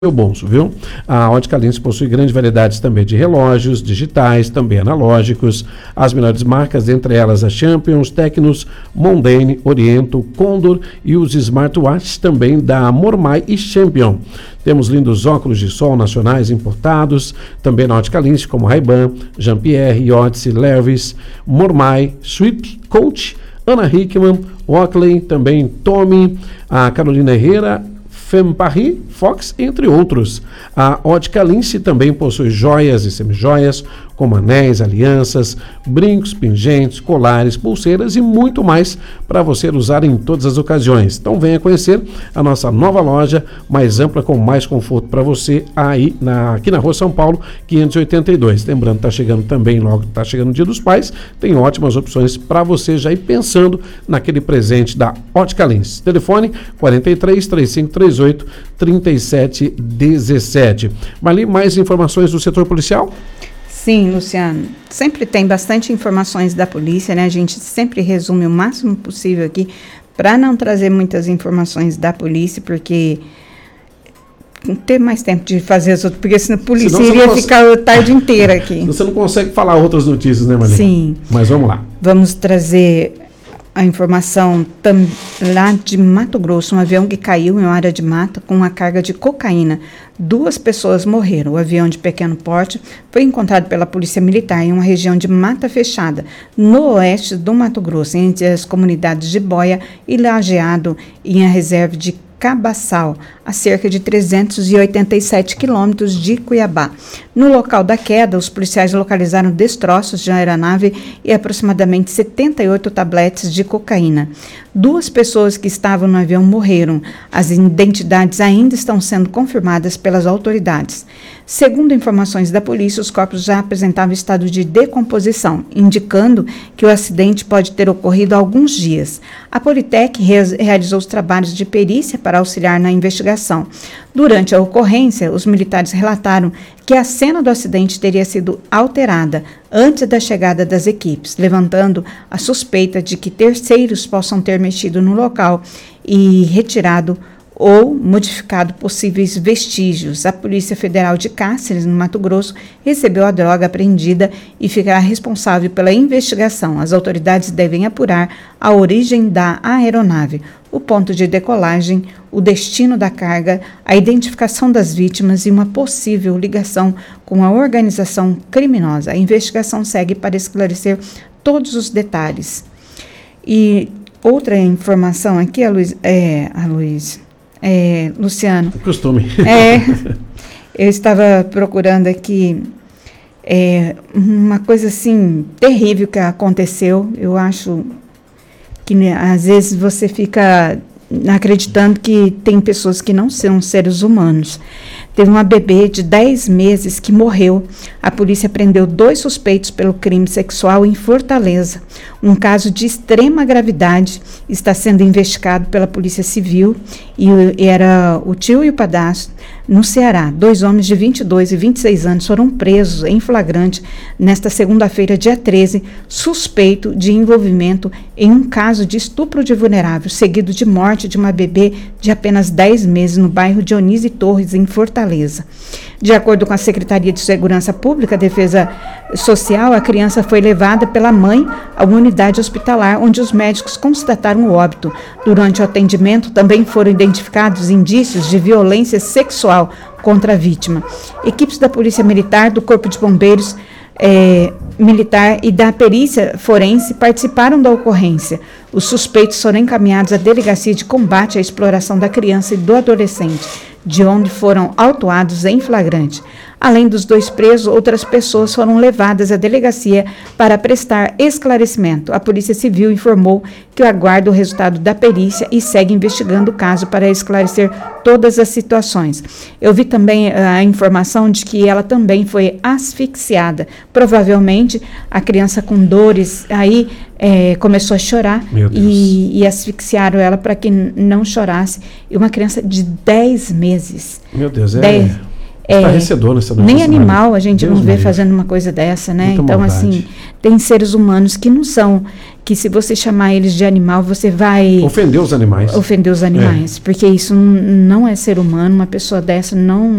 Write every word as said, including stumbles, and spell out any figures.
Meu bolso, viu? A Ótica Lince possui grande variedade também de relógios digitais, também analógicos, as melhores marcas, entre elas a Champions, Tecnos, Mondane, Oriento, Condor e os smartwatches também da Mormai e Champion. Temos lindos óculos de sol nacionais importados, também na Ótica Lince, como Ray-Ban, Jean-Pierre, Odyssey, Levi's, Mormai, Sweep, Coach, Ana Hickman, Oakley, também Tommy, a Carolina Herrera, Femme Paris, Fox, entre outros. A Ótica Lince também possui joias e semijoias, como anéis, alianças, brincos, pingentes, colares, pulseiras e muito mais para você usar em todas as ocasiões. Então venha conhecer a nossa nova loja, mais ampla, com mais conforto para você, aí na, aqui na Rua São Paulo, quinhentos e oitenta e dois. Lembrando, está chegando também, logo está chegando o Dia dos Pais, tem ótimas opções para você já ir pensando naquele presente da Ótica Lince. Telefone quarenta e três, trinta e cinco, trinta e oito, trinta e sete, dezessete. Marli, mais informações do setor policial? Sim, Luciano. Sempre tem bastante informações da polícia, né? A gente sempre resume o máximo possível aqui para não trazer muitas informações da polícia, porque não ter mais tempo de fazer as outras, porque senão a polícia senão iria consegue... ficar a tarde inteira aqui. Você não consegue falar outras notícias, né, Marli? Sim. Mas vamos lá. Vamos trazer a informação tam, lá de Mato Grosso, um avião que caiu em uma área de mata com uma carga de cocaína. Duas pessoas morreram. O avião de pequeno porte foi encontrado pela Polícia Militar em uma região de mata fechada, no oeste do Mato Grosso, entre as comunidades de Boia e Lajeado, em a reserva de Cabaçal, a cerca de trezentos e oitenta e sete quilômetros de Cuiabá. No local da queda, os policiais localizaram destroços de aeronave e aproximadamente setenta e oito tabletes de cocaína. Duas pessoas que estavam no avião morreram. As identidades ainda estão sendo confirmadas pelas autoridades. Segundo informações da polícia, os corpos já apresentavam estado de decomposição, indicando que o acidente pode ter ocorrido há alguns dias. A Politec re- realizou os trabalhos de perícia para auxiliar na investigação. Durante a ocorrência, os militares relataram que a cena do acidente teria sido alterada antes da chegada das equipes, levantando a suspeita de que terceiros possam ter mexido no local e retirado ou modificado possíveis vestígios. A Polícia Federal de Cáceres, no Mato Grosso, recebeu a droga apreendida e ficará responsável pela investigação. As autoridades devem apurar a origem da aeronave, o ponto de decolagem, o destino da carga, a identificação das vítimas e uma possível ligação com a organização criminosa. A investigação segue para esclarecer todos os detalhes. E outra informação aqui, a Luiz... É, a Luiz É, Luciano. Costume. É, eu estava procurando aqui é, uma coisa assim terrível que aconteceu. Eu acho que, né, às vezes você fica acreditando que tem pessoas que não são seres humanos. Teve uma bebê de dez meses que morreu. A polícia prendeu dois suspeitos pelo crime sexual em Fortaleza. Um caso de extrema gravidade está sendo investigado pela Polícia Civil e era o tio e o padrasto no Ceará. Dois homens de vinte e dois e vinte e seis anos foram presos em flagrante nesta segunda-feira, dia treze, suspeito de envolvimento em um caso de estupro de vulnerável, seguido de morte de uma bebê de apenas dez meses no bairro Dionísio Torres, em Fortaleza. De acordo com a Secretaria de Segurança Pública e Defesa Social, a criança foi levada pela mãe a uma unidade hospitalar, onde os médicos constataram o óbito. Durante o atendimento, também foram identificados indícios de violência sexual contra a vítima. Equipes da Polícia Militar, do Corpo de Bombeiros é, Militar e da Perícia Forense participaram da ocorrência. Os suspeitos foram encaminhados à Delegacia de Combate à Exploração da Criança e do Adolescente, de onde foram autuados em flagrante. Além dos dois presos, outras pessoas foram levadas à delegacia para prestar esclarecimento. A Polícia Civil informou que aguarda o resultado da perícia e segue investigando o caso para esclarecer todas as situações. Eu vi também a informação de que ela também foi asfixiada. Provavelmente a criança com dores aí é, começou a chorar e, e asfixiaram ela para que não chorasse. E uma criança de dez meses. Meu Deus, é... dez, Estarrecedor nessa notícia, nem animal a gente Deus não vê Maria. fazendo uma coisa dessa, né? Muita Então, maldade. assim, tem seres humanos que não são, que se você chamar eles de animal, você vai Ofender os animais. ofender os animais, porque isso n- não é ser humano, uma pessoa dessa não